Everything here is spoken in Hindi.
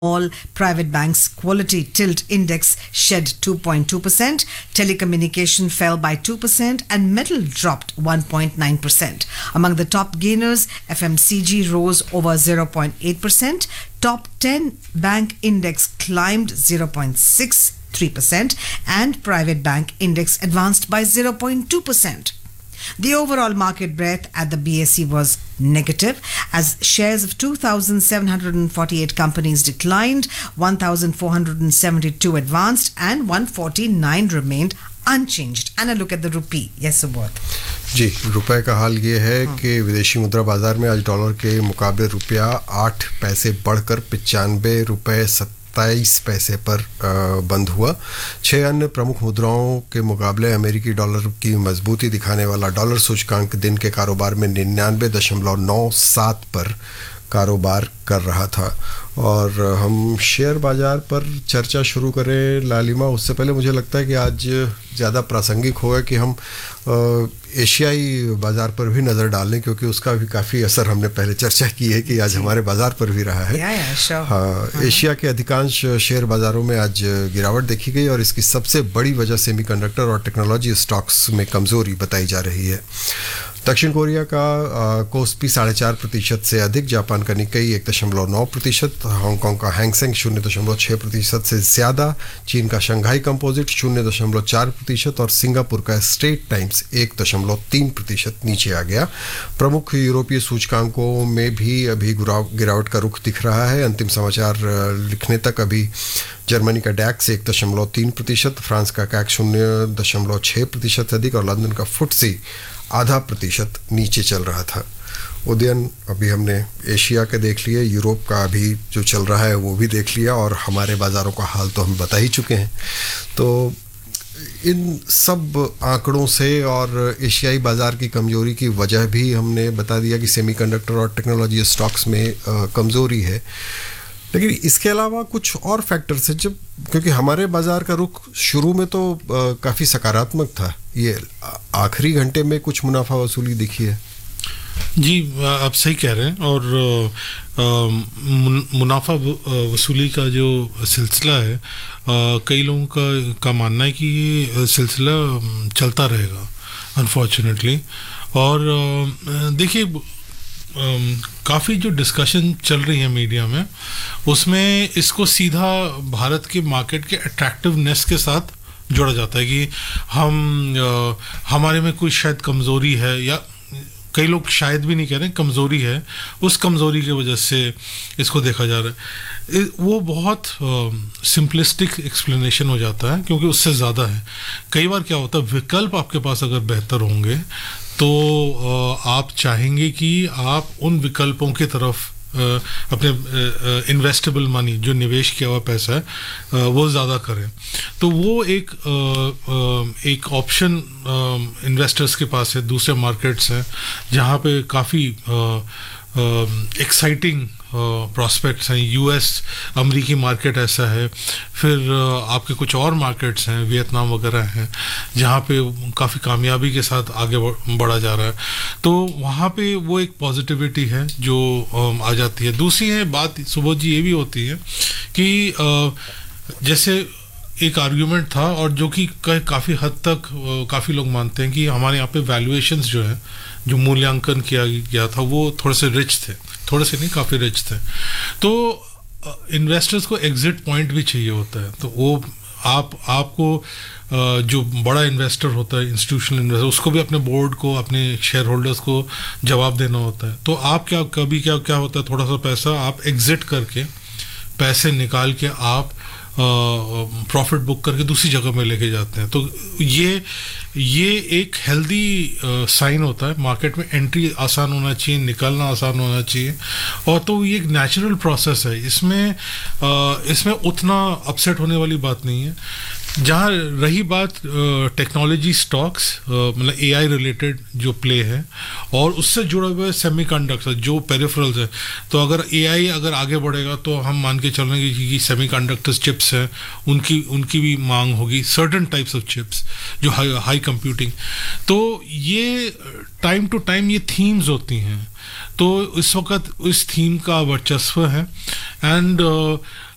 All private banks quality tilt index shed 2.2%, telecommunication fell by 2% and metal dropped 1.9%. Among the top gainers, FMCG rose over 0.8%, top 10 bank index climbed 0.63% and private bank index advanced by 0.2%. The overall market breadth at the BSE was negative as shares of 2,748 companies declined, 1,472 advanced and 149 remained unchanged. And a look at the rupee. Yes, Subodh. जी, रुपए का हाल ये है कि विदेशी मुद्रा बाजार में आज डॉलर के मुकाबले रुपया 8 पैसे बढ़कर 95 रुपए 27 पैसे पर बंद हुआ। 6 अन्य प्रमुख मुद्राओं के मुकाबले अमेरिकी डॉलर की मजबूती दिखाने वाला डॉलर सूचकांक दिन के कारोबार में 99.97 पर कारोबार कर रहा था। और हम शेयर बाजार पर चर्चा शुरू करें लालिमा, उससे पहले मुझे लगता है कि आज ज़्यादा प्रासंगिक होगा कि हम एशियाई बाज़ार पर भी नज़र डाल लें, क्योंकि उसका भी काफ़ी असर हमने पहले चर्चा की है कि आज हमारे बाज़ार पर भी रहा है। हाँ, एशिया के अधिकांश शेयर बाज़ारों में आज गिरावट देखी गई और इसकी सबसे बड़ी वजह सेमीकंडक्टर और टेक्नोलॉजी स्टॉक्स में कमज़ोरी बताई जा रही है। दक्षिण कोरिया का कोस्पी 4.5% से अधिक, जापान का निक्केई 1.9%, हांगकांग का हैंगसेंग 0.6% से ज़्यादा, चीन का शंघाई कंपोजिट 0.4% और सिंगापुर का स्ट्रेट टाइम्स 1.3% नीचे आ गया। प्रमुख यूरोपीय सूचकांकों में भी अभी गिरावट का रुख दिख रहा है। अंतिम समाचार लिखने तक अभी जर्मनी का डैक्स 1.3%, फ्रांस का कैक 0.6% अधिक और लंदन का फुटसी 0.5% नीचे चल रहा था। उदयन, अभी हमने एशिया के देख लिए, यूरोप का अभी जो चल रहा है वो भी देख लिया और हमारे बाज़ारों का हाल तो हम बता ही चुके हैं। तो इन सब आंकड़ों से और एशियाई बाज़ार की कमज़ोरी की वजह भी हमने बता दिया कि सेमीकंडक्टर और टेक्नोलॉजी स्टॉक्स में कमज़ोरी है। लेकिन इसके अलावा कुछ और फैक्टर्स हैं, जब क्योंकि हमारे बाज़ार का रुख शुरू में तो काफ़ी सकारात्मक था, ये आखिरी घंटे में कुछ मुनाफा वसूली दिखी है। जी, आप सही कह रहे हैं। और मुनाफा वसूली का जो सिलसिला है, कई लोगों का मानना है कि ये सिलसिला चलता रहेगा अनफॉर्चुनेटली। और देखिए, काफ़ी जो डिस्कशन चल रही है मीडिया में, उसमें इसको सीधा भारत के मार्केट के अट्रैक्टिवनेस के साथ जोड़ा जाता है कि हमारे में कोई शायद कमज़ोरी है, या कई लोग शायद भी नहीं कह रहे हैं, कमज़ोरी है, उस कमज़ोरी की वजह से इसको देखा जा रहा है। वो बहुत सिंपलिस्टिक एक्सप्लेनेशन हो जाता है, क्योंकि उससे ज़्यादा है। कई बार क्या होता है, विकल्प आपके पास अगर बेहतर होंगे तो आप चाहेंगे कि आप उन विकल्पों की तरफ अपने इन्वेस्टेबल मनी, जो निवेश किया हुआ पैसा है, वो ज़्यादा करें। तो वो एक ऑप्शन इन्वेस्टर्स के पास है। दूसरे मार्केट्स हैं जहाँ पे काफ़ी एक्साइटिंग प्रॉस्पेक्ट्स हैं। यूएस अमेरिकी मार्केट ऐसा है, फिर आपके कुछ और मार्केट्स हैं, वियतनाम वगैरह हैं, जहाँ पे काफ़ी कामयाबी के साथ आगे बढ़ा जा रहा है। तो वहाँ पे वो एक पॉजिटिविटी है जो आ जाती है। दूसरी है बात, सुबोध जी, ये भी होती है कि जैसे एक आर्ग्यूमेंट था, और जो कि काफ़ी हद तक काफ़ी लोग मानते हैं कि हमारे यहाँ पे वैल्यूएशंस जो है, जो मूल्यांकन किया गया था, वो थोड़े से रिच थे, थोड़े से नहीं, काफ़ी रिच थे। तो इन्वेस्टर्स को एग्जिट पॉइंट भी चाहिए होता है। तो वो आपको जो बड़ा इन्वेस्टर होता है, इंस्टीट्यूशनल इन्वेस्टर, उसको भी अपने बोर्ड को, अपने शेयर होल्डर्स को जवाब देना होता है। तो आप क्या होता है, थोड़ा सा पैसा आप एग्जिट करके, पैसे निकाल के आप प्रॉफिट बुक करके दूसरी जगह में लेके जाते हैं। तो ये एक हेल्दी साइन होता है। मार्केट में एंट्री आसान होना चाहिए, निकलना आसान होना चाहिए, और तो ये एक नेचुरल प्रोसेस है। इसमें उतना अपसेट होने वाली बात नहीं है। जहाँ रही बात टेक्नोलॉजी स्टॉक्स, मतलब एआई रिलेटेड जो प्ले है, और उससे जुड़े हुए सेमीकंडक्टर जो पेरिफेरल्स है, तो अगर एआई अगर आगे बढ़ेगा तो हम मान के चल रहे हैं कि सेमीकंडक्टर चिप्स हैं, उनकी भी मांग होगी, सर्टेन टाइप्स ऑफ चिप्स जो हाई कंप्यूटिंग। तो ये टाइम टू टाइम ये थीम्स होती हैं। तो इस वक्त इस थीम का वर्चस्व है। एंड